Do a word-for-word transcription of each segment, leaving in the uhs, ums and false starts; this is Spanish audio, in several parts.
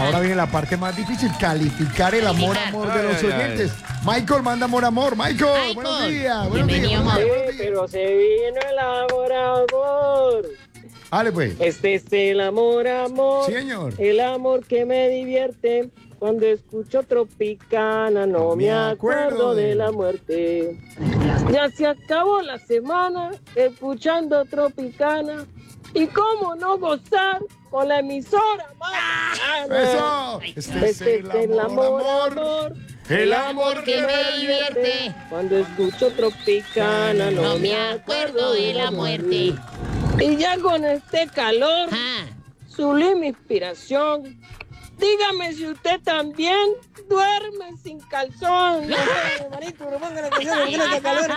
Ahora viene la parte más difícil, calificar el amor, amor de los Ay, ay, oyentes. Michael manda amor, amor. Michael, Michael. buenos días. Buenos Bienvenido, días, amor. buenos Sí, días. pero se vino el amor, amor. Dale, pues. Este es el amor, amor. Sí, señor. El amor que me divierte. Cuando escucho Tropicana no me acuerdo de la muerte. Ya se acabó la semana escuchando Tropicana. ¿Y cómo no gozar con la emisora más bacana? Eso. Este es el amor, amor. El amor que me divierte. Cuando escucho Tropicana no, No me acuerdo de la muerte. Y ya con este calor, Ah, sublime inspiración. Dígame si usted también duerme sin calzón. No sé, marico, no ponga la canción, porque este calor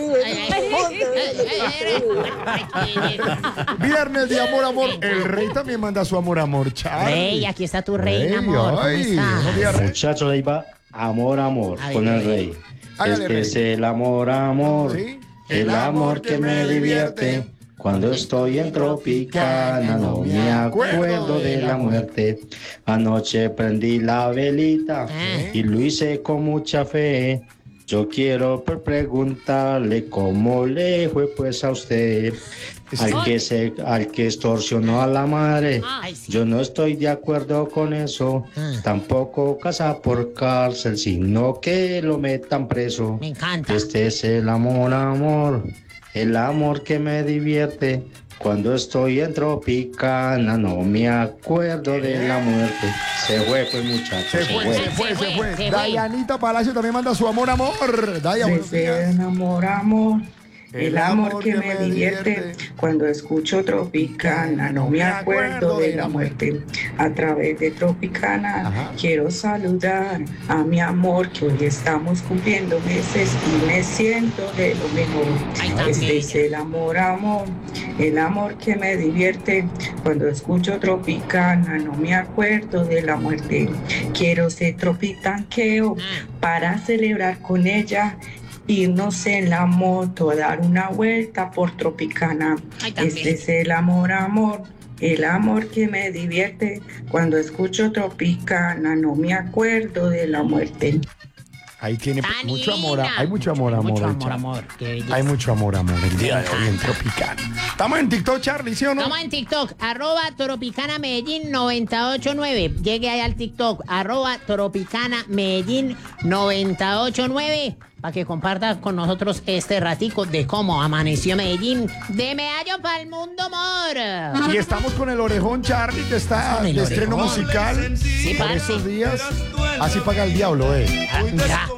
Viernes de amor, amor. El rey también manda su amor, amor. Charlie. Rey, aquí está tu reina, Rey, amor. ¿Cómo ay, estás? buenos días, rey. Muchachos, ahí va amor, amor Ay, con el rey. rey. Hágale, Este rey. es el amor, amor. Sí. El amor que me divierte. Cuando estoy en Tropicana no me acuerdo de la muerte. Anoche prendí la velita y lo hice con mucha fe. Yo quiero pre- preguntarle cómo le fue pues a usted. Al que se, al que extorsionó a la madre, Ay, sí. yo no estoy de acuerdo con eso. Ah. Tampoco casa por cárcel, sino que lo metan preso. Me encanta. Este es el amor, amor, el amor que me divierte. Cuando estoy en Tropicana no me acuerdo de la muerte. Se fue pues muchachos, Se se fue, fue. se fue, se Se fue. fue, se fue. Dayanita Palacio también manda su amor, amor. Daya, buenos Desde días. el amor, amor, El el amor que me divierte. Cuando escucho Tropicana no me acuerdo de la muerte. A través de Tropicana Ajá. quiero saludar a mi amor, que hoy estamos cumpliendo meses y me siento de lo mejor. Ay, tan Este es bella. el amor, amor, el amor que me divierte. Cuando escucho Tropicana no me acuerdo de la muerte. Quiero ser tropitanqueo Ah. para celebrar con ella, irnos en la moto, dar una vuelta por Tropicana. Ay, también. Este es el amor, amor, el amor que me divierte. Cuando escucho Tropicana no me acuerdo de la muerte. Ahí tiene Tan mucho amor. linda. Hay mucho amor, amor. Mucho el amor, Charlie. amor. Qué belleza. Hay mucho amor, amor el día de hoy en Tropicana. Estamos en TikTok, Charlie, ¿sí o no? Estamos en TikTok, arroba Tropicana Medellín noventa y ocho nueve. Llegue ahí al TikTok, arroba Tropicana Medellín noventa y ocho nueve. Para que comparta con nosotros este ratico de cómo amaneció Medellín. De medallo para el mundo, amor. Y estamos con el orejón, Charlie, que está Con el de estreno orejón. musical Sí, por parce. estos días. Así paga el diablo, eh. Ah, ya.